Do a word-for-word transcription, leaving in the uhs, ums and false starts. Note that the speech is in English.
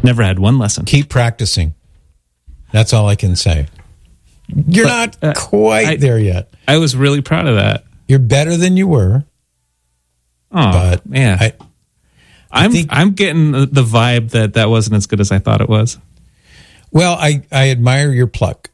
Never had one lesson. Keep practicing. That's all I can say. You're but, not uh, quite I, there yet. I was really proud of that. You're better than you were. Oh, but man. I, I I'm think, I'm getting the vibe that that wasn't as good as I thought it was. Well, I, I admire your pluck.